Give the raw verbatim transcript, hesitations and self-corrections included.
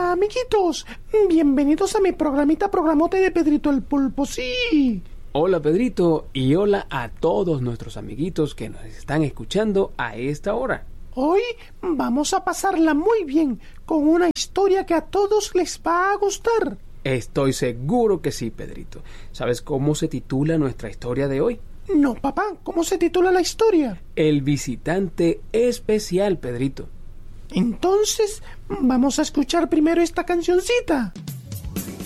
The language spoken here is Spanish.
Hola, amiguitos. Bienvenidos a mi programita Programote de Pedrito el Pulpo, sí. Hola, Pedrito, y hola a todos nuestros amiguitos que nos están escuchando a esta hora. Hoy vamos a pasarla muy bien con una historia que a todos les va a gustar. Estoy seguro que sí, Pedrito. ¿Sabes cómo se titula nuestra historia de hoy? No, papá, ¿cómo se titula la historia? El visitante especial, Pedrito. Entonces, vamos a escuchar primero esta cancioncita.